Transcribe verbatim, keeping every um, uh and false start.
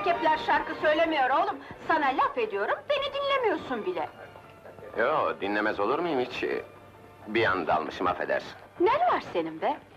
erkekler şarkı söylemiyor oğlum! Sana laf ediyorum, beni dinlemiyorsun bile! Yo, dinlemez olur muyum hiç? Bir anda almışım, affedersin. Ne var senin be?